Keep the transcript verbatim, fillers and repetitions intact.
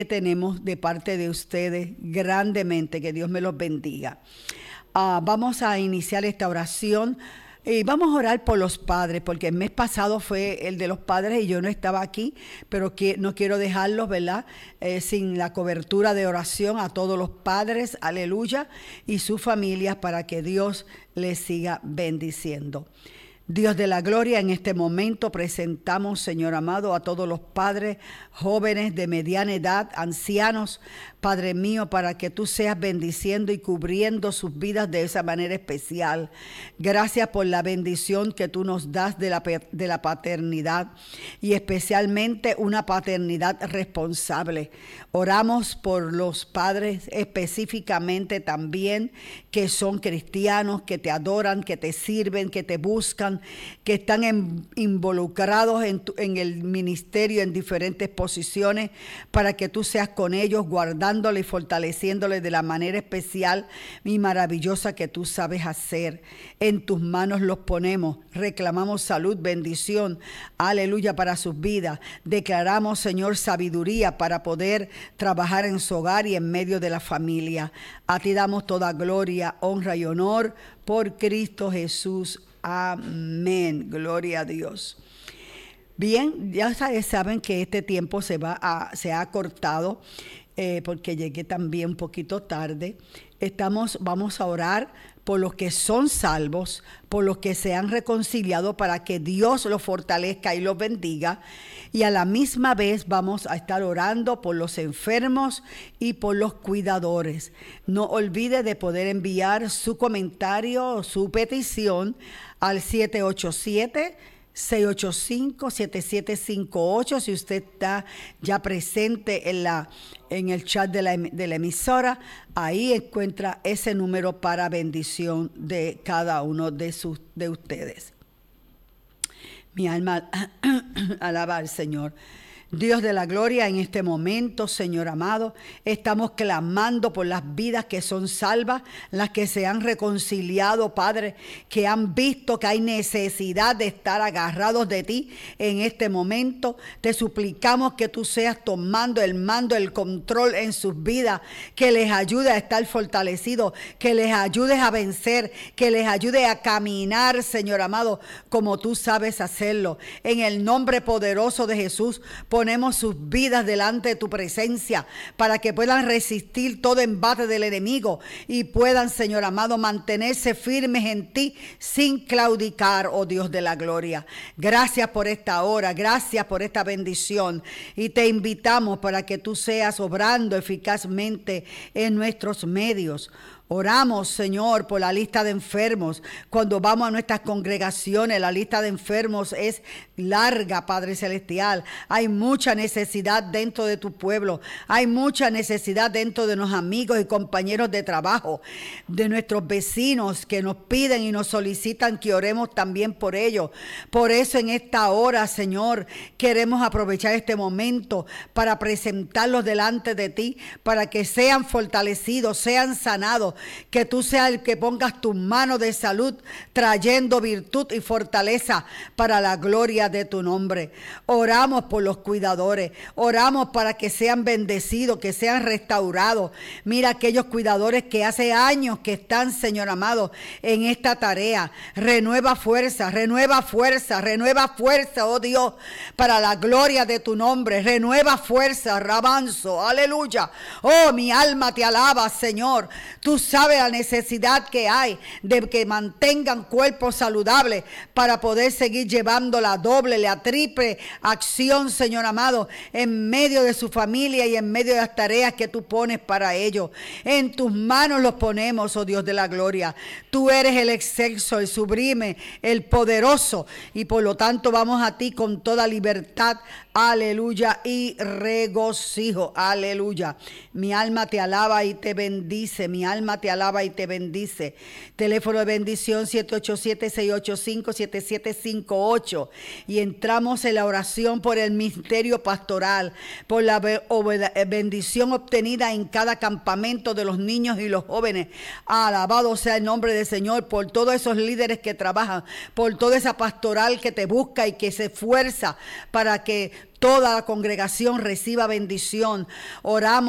tenemos de parte de ustedes grandemente. Que Dios me los bendiga. Uh, vamos a iniciar esta oración y vamos a orar por los padres, porque el mes pasado fue el de los padres y yo no estaba aquí, pero que, no quiero dejarlos, ¿verdad? Eh, sin la cobertura de oración a todos los padres, aleluya, y sus familias, para que Dios les siga bendiciendo. Dios de la gloria, en este momento presentamos, Señor amado, a todos los padres, jóvenes de mediana edad, ancianos, Padre mío, para que tú seas bendiciendo y cubriendo sus vidas de esa manera especial. Gracias por la bendición que tú nos das de la, de la paternidad, y especialmente una paternidad responsable. Oramos por los padres específicamente también, que son cristianos, que te adoran, que te sirven, que te buscan, que están en, involucrados en, tu, en el ministerio en diferentes posiciones, para que tú seas con ellos, guardándole y fortaleciéndole de la manera especial y maravillosa que tú sabes hacer. En tus manos los ponemos, reclamamos salud, bendición, aleluya, para sus vidas. Declaramos, Señor, sabiduría para poder trabajar en su hogar y en medio de la familia. A ti damos toda gloria, honra y honor por Cristo Jesús. Amén. Gloria a Dios. Bien, ya saben que este tiempo se va a, se ha acortado eh, porque llegué también un poquito tarde. Estamos, vamos a orar por los que son salvos, por los que se han reconciliado, para que Dios los fortalezca y los bendiga. Y a la misma vez vamos a estar orando por los enfermos y por los cuidadores. No olvide de poder enviar su comentario o su petición al siete ocho siete, seis ocho cinco, siete siete cinco ocho. Si usted está ya presente en, la, en el chat de la, de la emisora, ahí encuentra ese número para bendición de cada uno de, sus, de ustedes. Mi alma alaba al Señor. Dios de la gloria, en este momento, Señor amado, estamos clamando por las vidas que son salvas, las que se han reconciliado, Padre, que han visto que hay necesidad de estar agarrados de ti en este momento. Te suplicamos que tú seas tomando el mando, el control en sus vidas, que les ayude a estar fortalecidos, que les ayudes a vencer, que les ayude a caminar, Señor amado, como tú sabes hacerlo. En el nombre poderoso de Jesús, por ponemos sus vidas delante de tu presencia, para que puedan resistir todo embate del enemigo y puedan, Señor amado, mantenerse firmes en ti sin claudicar, oh Dios de la gloria. Gracias por esta hora, gracias por esta bendición, y te invitamos para que tú seas obrando eficazmente en nuestros medios. Oramos, Señor, por la lista de enfermos. Cuando vamos a nuestras congregaciones, la lista de enfermos es larga, Padre Celestial. Hay mucha necesidad dentro de tu pueblo. Hay mucha necesidad dentro de los amigos y compañeros de trabajo, de nuestros vecinos que nos piden y nos solicitan que oremos también por ellos. Por eso en esta hora, Señor, queremos aprovechar este momento para presentarlos delante de ti, para que sean fortalecidos, sean sanados. Que tú seas el que pongas tus manos de salud, trayendo virtud y fortaleza para la gloria de tu nombre. Oramos por los cuidadores, oramos para que sean bendecidos, que sean restaurados. Mira aquellos cuidadores que hace años que están, Señor amado, en esta tarea. Renueva fuerza, renueva fuerza, renueva fuerza, oh Dios, para la gloria de tu nombre. Renueva fuerza, rabanzo, aleluya. Oh, mi alma te alaba, Señor. Tú sabe la necesidad que hay de que mantengan cuerpos saludables para poder seguir llevando la doble, la triple acción, Señor amado, en medio de su familia y en medio de las tareas que tú pones para ellos. En tus manos los ponemos, oh Dios de la gloria. Tú eres el excelso, el sublime, el poderoso, y por lo tanto vamos a ti con toda libertad, aleluya, y regocijo, aleluya. Mi alma te alaba y te bendice, mi alma te alaba y te bendice. Teléfono de bendición siete ocho siete, seis ocho cinco, siete siete cinco ocho. Y entramos en la oración por el ministerio pastoral, por la bendición obtenida en cada campamento de los niños y los jóvenes. Alabado sea el nombre del Señor, por todos esos líderes que trabajan, por toda esa pastoral que te busca y que se esfuerza para que toda la congregación reciba bendición. Oramos